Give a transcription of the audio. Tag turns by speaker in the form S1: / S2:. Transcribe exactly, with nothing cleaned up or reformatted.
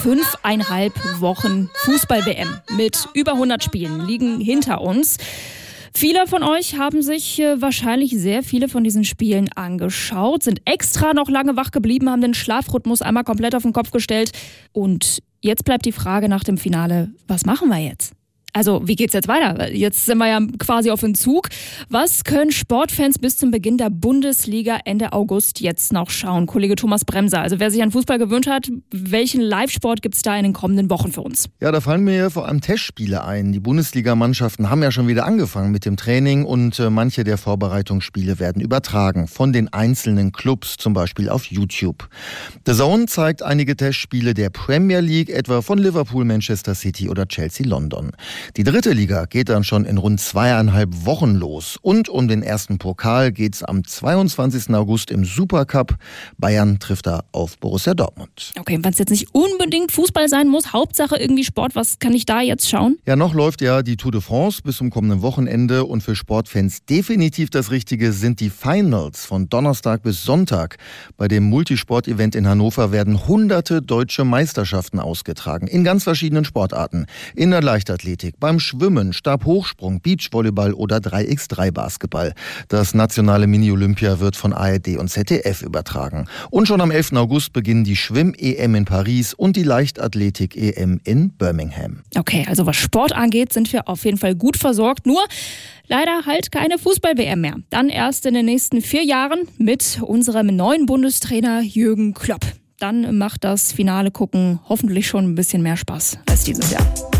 S1: Fünfeinhalb Wochen Fußball-W M mit über hundert Spielen liegen hinter uns. Viele von euch haben sich äh, wahrscheinlich sehr viele von diesen Spielen angeschaut, sind extra noch lange wach geblieben, haben den Schlafrhythmus einmal komplett auf den Kopf gestellt. Und jetzt bleibt die Frage nach dem Finale, was machen wir jetzt? Also, wie geht's jetzt weiter? Jetzt sind wir ja quasi auf Entzug. Was können Sportfans bis zum Beginn der Bundesliga Ende August jetzt noch schauen? Kollege Thomas Bremser, also wer sich an Fußball gewöhnt hat, welchen Live-Sport gibt's da in den kommenden Wochen für uns?
S2: Ja, da fallen mir vor allem Testspiele ein. Die Bundesligamannschaften haben ja schon wieder angefangen mit dem Training und äh, manche der Vorbereitungsspiele werden übertragen von den einzelnen Clubs, zum Beispiel auf YouTube. The Zone zeigt einige Testspiele der Premier League, etwa von Liverpool, Manchester City oder Chelsea London. Die dritte Liga geht dann schon in rund zweieinhalb Wochen los. Und um den ersten Pokal geht's am zweiundzwanzigsten August im Supercup. Bayern trifft da auf Borussia Dortmund.
S1: Okay, wenn es jetzt nicht unbedingt Fußball sein muss, Hauptsache irgendwie Sport, was kann ich da jetzt schauen?
S2: Ja, noch läuft ja die Tour de France bis zum kommenden Wochenende. Und für Sportfans definitiv das Richtige sind die Finals von Donnerstag bis Sonntag. Bei dem Multisport-Event in Hannover werden hunderte deutsche Meisterschaften ausgetragen. In ganz verschiedenen Sportarten. In der Leichtathletik, beim Schwimmen, Stabhochsprung, Beachvolleyball oder drei gegen drei Basketball. Das nationale Mini-Olympia wird von A R D und Z D F übertragen. Und schon am elften August beginnen die Schwimm-E M in Paris und die Leichtathletik-E M in Birmingham.
S1: Okay, also was Sport angeht, sind wir auf jeden Fall gut versorgt. Nur leider halt keine Fußball-W M mehr. Dann erst in den nächsten vier Jahren mit unserem neuen Bundestrainer Jürgen Klopp. Dann macht das Finale gucken hoffentlich schon ein bisschen mehr Spaß als dieses Jahr.